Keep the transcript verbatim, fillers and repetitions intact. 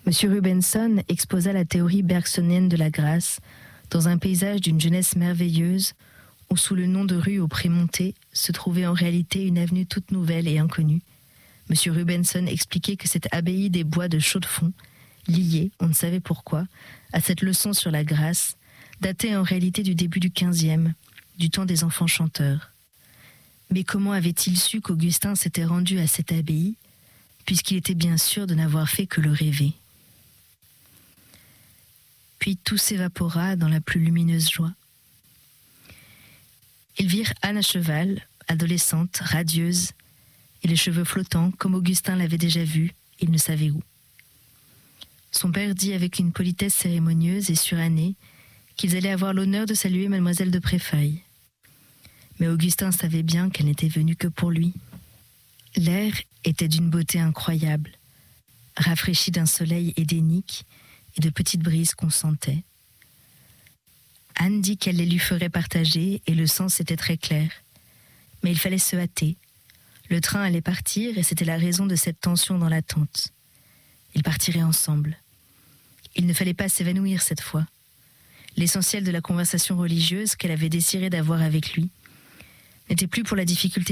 Monsieur Rubenson exposa la théorie bergsonienne de la grâce dans un paysage d'une jeunesse merveilleuse où, sous le nom de rue au Prémonté, se trouvait en réalité une avenue toute nouvelle et inconnue. Monsieur Rubenson expliquait que cette abbaye des bois de Chaux-de-Fonds, liée, on ne savait pourquoi, à cette leçon sur la grâce, datait en réalité du début du quinzième, du temps des enfants chanteurs. Mais comment avait-il su qu'Augustin s'était rendu à cette abbaye, puisqu'il était bien sûr de n'avoir fait que le rêver? Puis tout s'évapora dans la plus lumineuse joie. Ils virent Anne à cheval, adolescente, radieuse, et les cheveux flottants, comme Augustin l'avait déjà vu, il ne savait où. Son père dit avec une politesse cérémonieuse et surannée qu'ils allaient avoir l'honneur de saluer mademoiselle de Préfaille. Mais Augustin savait bien qu'elle n'était venue que pour lui. L'air était d'une beauté incroyable, rafraîchi d'un soleil édénique et de petites brises qu'on sentait. Anne dit qu'elle les lui ferait partager et le sens était très clair. Mais il fallait se hâter. Le train allait partir et c'était la raison de cette tension dans l'attente. Ils partiraient ensemble. Il ne fallait pas s'évanouir cette fois. L'essentiel de la conversation religieuse qu'elle avait désiré d'avoir avec lui n'était plus pour la difficulté